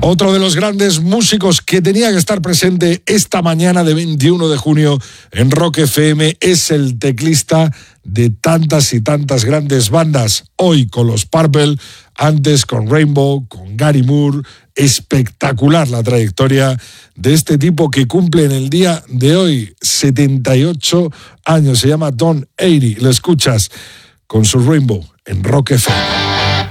Otro de los grandes músicos que tenía que estar presente esta mañana de 21 de junio en Rock FM es el teclista de tantas y tantas grandes bandas. Hoy con los Purple, antes con Rainbow, con Gary Moore. Espectacular la trayectoria de este tipo que cumple en el día de hoy 78 años. Se llama Don 80. Lo escuchas con su Rainbow en Rock FM.